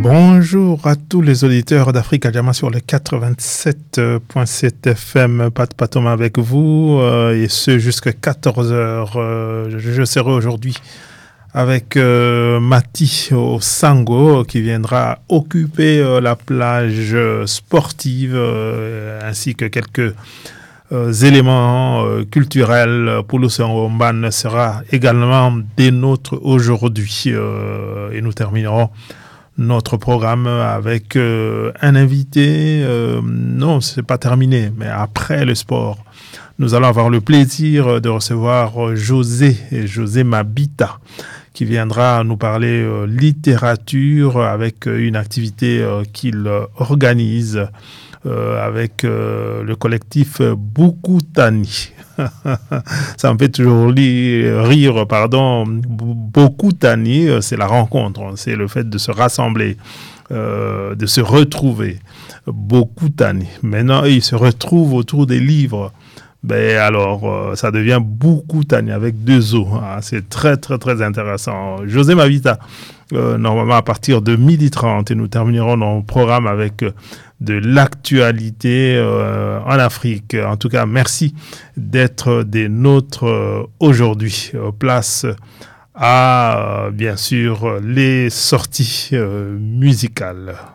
Bonjour à tous les auditeurs d'Africa Jama sur le 87.7 FM. Pat Patoma avec vous et ce jusqu'à 14h. Je serai aujourd'hui avec Mati Osango qui viendra occuper la plage sportive ainsi que quelques éléments culturels. Poulo Mban sera également des nôtres aujourd'hui et nous terminerons notre programme avec un invité. Non, c'est pas terminé, mais après le sport, nous allons avoir le plaisir de recevoir José Mabita, qui viendra nous parler littérature avec une activité qu'il organise avec le collectif Bukutani. Ça me fait toujours rire, pardon. Bukutani, c'est la rencontre, c'est le fait de se rassembler, de se retrouver. Bukutani. Maintenant, ils se retrouvent autour des livres. Ben alors, ça devient Bukutani avec deux O. Hein. C'est très, très, très intéressant. José Mabita, normalement à partir de 12h30, et nous terminerons nos programmes avec de l'actualité en Afrique. En tout cas, merci d'être des nôtres aujourd'hui. Place à, bien sûr, les sorties musicales.